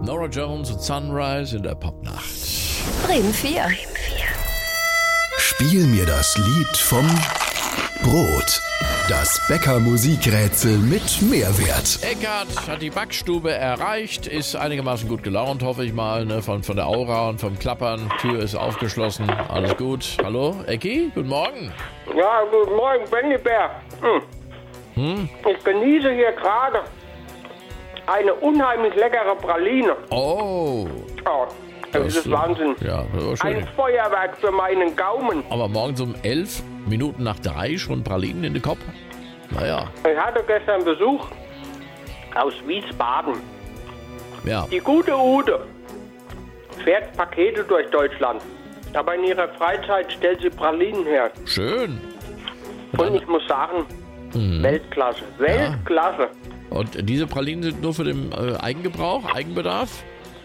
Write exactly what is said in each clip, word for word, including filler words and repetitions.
Nora Jones und Sunrise in der Popnacht. Bremen vier. Spiel mir das Lied vom Brot. Das Bäcker-Musikrätsel mit Mehrwert. Eckart hat die Backstube erreicht, ist einigermaßen gut gelaunt, hoffe ich mal, ne? von, von der Aura und vom Klappern. Tür ist aufgeschlossen, alles gut. Hallo, Ecki, guten Morgen. Ja, guten Morgen, Bennybär. Hm. Hm? Ich genieße hier gerade eine unheimlich leckere Praline. Oh. Oh, das, ist Wahnsinn. Ja, das war schön. Ein Feuerwerk für meinen Gaumen. Aber morgens um elf Minuten nach drei schon Pralinen in den Kopf? Naja, Ich hatte gestern Besuch aus Wiesbaden. ja. Die gute Ute fährt Pakete durch Deutschland. Aber in ihrer Freizeit stellt sie Pralinen her. Schön. Und ich muss sagen, Weltklasse. Weltklasse. Und diese Pralinen sind nur für den äh, Eigengebrauch, Eigenbedarf?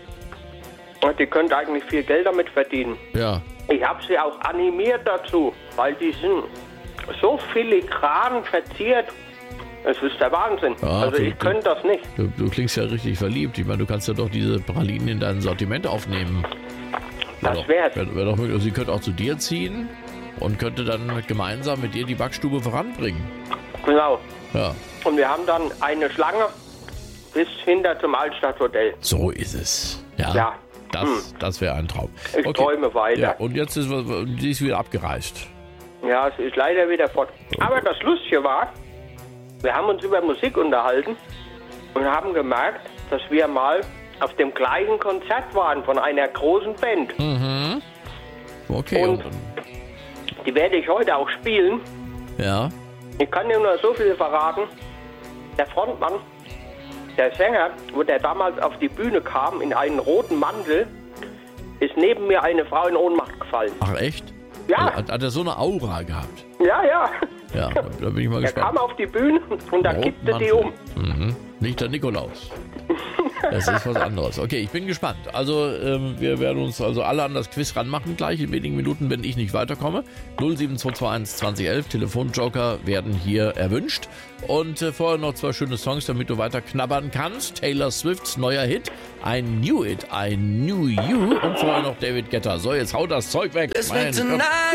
Und die könnt eigentlich viel Geld damit verdienen. Ja. Ich habe sie auch animiert dazu, weil die sind so filigran verziert. Es ist der Wahnsinn. Ja, also du- ich könnte das nicht. Du, du klingst ja richtig verliebt. Ich meine, du kannst ja doch diese Pralinen in dein Sortiment aufnehmen. Das doch, wär's. wär, wär doch möglich. Also sie könnte auch zu dir ziehen und könnte dann gemeinsam mit dir die Backstube voranbringen. Genau. Ja, Und wir haben dann eine Schlange bis hinter zum Altstadthotel. so ist es. Ja, Ja. das, das wäre ein Traum. Ich träume weiter. Ja, und jetzt ist die ist wieder abgereist. Ja, es ist leider wieder fort. Aber das Lustige war, wir haben uns über Musik unterhalten und haben gemerkt, dass wir mal auf dem gleichen Konzert waren von einer großen Band. Okay. Und- Die werde ich heute auch spielen. ja. Ich kann dir nur so viel verraten. Der Frontmann, der Sänger, wo der damals auf die Bühne kam in einen roten Mantel, ist neben mir eine Frau in Ohnmacht gefallen. Ach echt? Ja. Hat, hat er so eine Aura gehabt? Ja, ja. Ja, da, da bin ich mal Er kam gespannt. auf die Bühne und da Roten kippte die Mantel. um. Mhm. Nicht der Nikolaus. Das ist was anderes. Okay, ich bin gespannt. Also ähm, wir werden uns also alle an das Quiz ranmachen gleich in wenigen Minuten, wenn ich nicht weiterkomme. null sieben zwei zwei eins zwanzig elf Telefonjoker werden hier erwünscht. Und äh, vorher noch zwei schöne Songs, damit du weiter knabbern kannst. Taylor Swifts neuer Hit, I Knew It, I Knew You. Und vorher noch David Guetta. So, jetzt haut das Zeug weg. Mein Gott.